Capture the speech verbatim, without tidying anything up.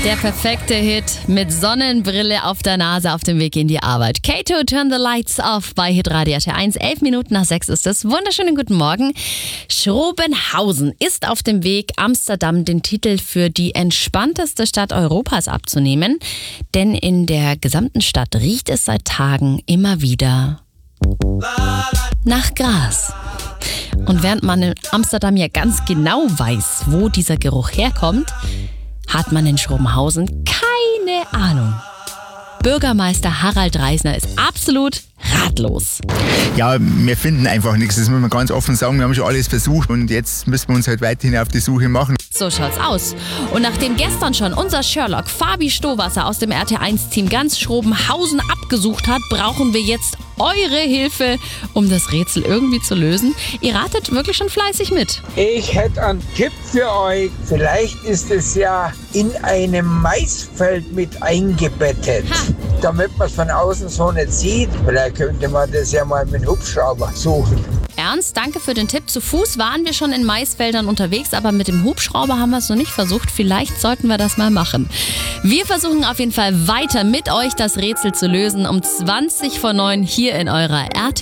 Der perfekte Hit mit Sonnenbrille auf der Nase auf dem Weg in die Arbeit. Kato, Turn the Lights Off bei Hitradio R T eins. Elf Minuten nach sechs ist es. Wunderschönen guten Morgen. Schrobenhausen ist auf dem Weg, Amsterdam den Titel für die entspannteste Stadt Europas abzunehmen. Denn in der gesamten Stadt riecht es seit Tagen immer wieder nach Gras. Und während man in Amsterdam ja ganz genau weiß, wo dieser Geruch herkommt, hat man in Schrobenhausen keine Ahnung. Bürgermeister Harald Reisner ist absolut ratlos. Ja, wir finden einfach nichts, das muss man ganz offen sagen. Wir haben schon alles versucht und jetzt müssen wir uns halt weiterhin auf die Suche machen. So schaut's aus. Und nachdem gestern schon unser Sherlock Fabi Stowasser aus dem R T eins Team ganz Schrobenhausen abgesucht hat, brauchen wir jetzt eure Hilfe, um das Rätsel irgendwie zu lösen. Ihr ratet wirklich schon fleißig mit. Ich hätte einen Tipp für euch. Vielleicht ist es ja in einem Maisfeld mit eingebettet. Ha. Damit man es von außen so nicht sieht. Vielleicht könnte man das ja mal mit dem Hubschrauber suchen. Ernst, danke für den Tipp. Zu Fuß waren wir schon in Maisfeldern unterwegs, aber mit dem Hubschrauber haben wir es noch nicht versucht. Vielleicht sollten wir das mal machen. Wir versuchen auf jeden Fall weiter mit euch das Rätsel zu lösen um zwanzig vor neun hier in eurer R T